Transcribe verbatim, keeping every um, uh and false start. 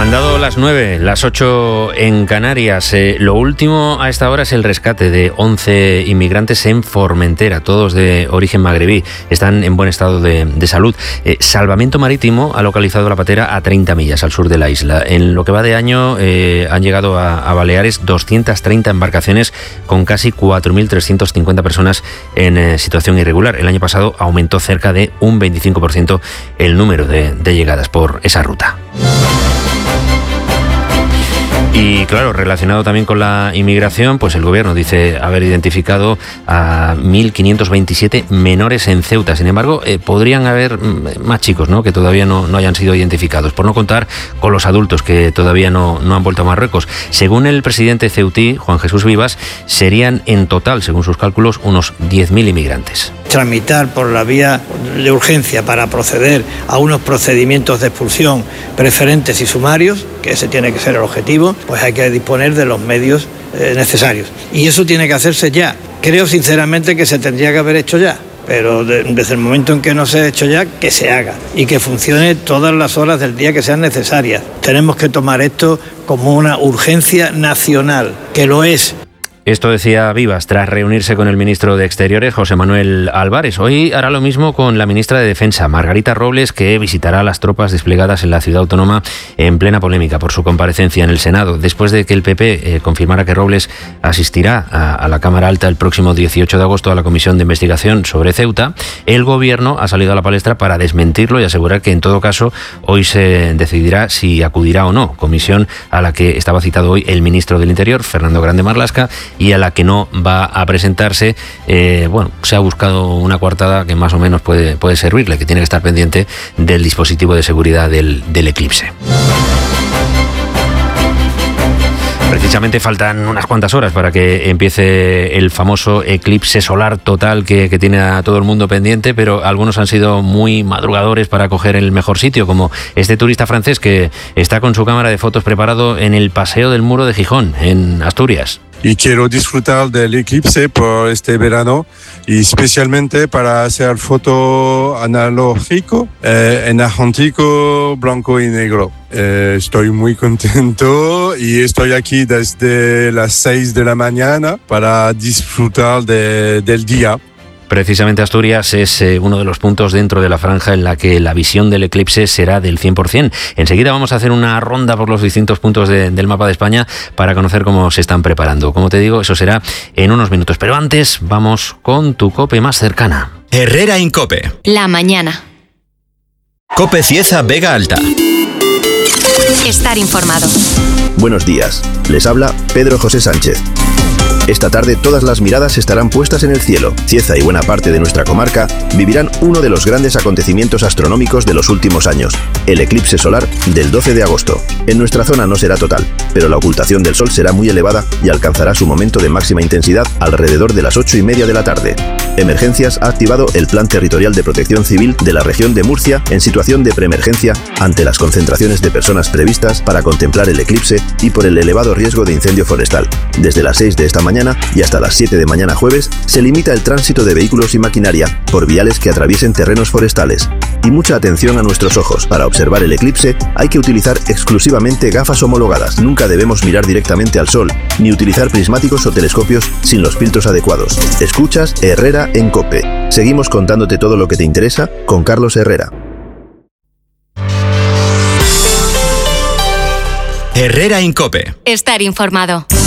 Han dado las nueve, las ocho en Canarias. Eh, lo último a esta hora es el rescate de once inmigrantes en Formentera, todos de origen magrebí. Están en buen estado de, de salud. Eh, Salvamento Marítimo ha localizado la patera a treinta millas al sur de la isla. En lo que va de año eh, han llegado a, a Baleares doscientas treinta embarcaciones con casi cuatro mil trescientas cincuenta personas en eh, situación irregular. El año pasado aumentó cerca de un veinticinco por ciento el número de, de llegadas por esa ruta. Y claro, relacionado también con la inmigración, pues el gobierno dice haber identificado a mil quinientos veintisiete menores en Ceuta. Sin embargo, eh, podrían haber más chicos, ¿no?, que todavía no, no hayan sido identificados, por no contar con los adultos que todavía no, no han vuelto a Marruecos. Según el presidente ceutí, Juan Jesús Vivas, serían en total, según sus cálculos, unos diez mil inmigrantes. Tramitar por la vía de urgencia para proceder a unos procedimientos de expulsión preferentes y sumarios, que ese tiene que ser el objetivo, pues hay que disponer de los medios eh, necesarios. Y eso tiene que hacerse ya. Creo sinceramente que se tendría que haber hecho ya, pero de, desde el momento en que no se ha hecho ya, que se haga y que funcione todas las horas del día que sean necesarias. Tenemos que tomar esto como una urgencia nacional, que lo es. Esto decía Vivas tras reunirse con el ministro de Exteriores, José Manuel Álvarez. Hoy hará lo mismo con la ministra de Defensa, Margarita Robles, que visitará las tropas desplegadas en la ciudad autónoma en plena polémica por su comparecencia en el Senado. Después de que el P P eh, confirmara que Robles asistirá a, a la Cámara Alta el próximo dieciocho de agosto a la Comisión de Investigación sobre Ceuta, el Gobierno ha salido a la palestra para desmentirlo y asegurar que en todo caso hoy se decidirá si acudirá o no. Comisión a la que estaba citado hoy el ministro del Interior, Fernando Grande Marlaska, y a la que no va a presentarse. Eh, bueno, se ha buscado una coartada que más o menos puede, puede servirle, que tiene que estar pendiente del dispositivo de seguridad del, del eclipse. Precisamente faltan unas cuantas horas para que empiece el famoso eclipse solar total que, que tiene a todo el mundo pendiente, pero algunos han sido muy madrugadores para coger el mejor sitio, como este turista francés que está con su cámara de fotos preparado en el Paseo del Muro de Gijón, en Asturias. Y quiero disfrutar del eclipse por este verano y especialmente para hacer foto analógico eh, en argentino, blanco y negro. Eh, estoy muy contento y estoy aquí desde las seis de la mañana para disfrutar de, del día. Precisamente Asturias es eh, uno de los puntos dentro de la franja en la que la visión del eclipse será del cien por ciento. Enseguida vamos a hacer una ronda por los distintos puntos de, del mapa de España para conocer cómo se están preparando. Como te digo, eso será en unos minutos. Pero antes, vamos con tu COPE más cercana. Herrera Incope. La mañana. COPE Cieza Vega Alta. Estar informado. Buenos días. Les habla Pedro José Sánchez. Esta tarde todas las miradas estarán puestas en el cielo. Cieza y buena parte de nuestra comarca vivirán uno de los grandes acontecimientos astronómicos de los últimos años, el eclipse solar del doce de agosto. En nuestra zona no será total, pero la ocultación del sol será muy elevada y alcanzará su momento de máxima intensidad alrededor de las ocho y media de la tarde. Emergencias ha activado el Plan Territorial de Protección Civil de la región de Murcia en situación de preemergencia ante las concentraciones de personas previstas para contemplar el eclipse y por el elevado riesgo de incendio forestal. Desde las seis de esta mañana y hasta las siete de mañana jueves se limita el tránsito de vehículos y maquinaria por viales que atraviesen terrenos forestales. Y mucha atención a nuestros ojos. Para observar el eclipse hay que utilizar exclusivamente gafas homologadas. Nunca debemos mirar directamente al sol, ni utilizar prismáticos o telescopios sin los filtros adecuados. Escuchas Herrera en COPE. Seguimos contándote todo lo que te interesa con Carlos Herrera. Herrera Incope. Estar informado.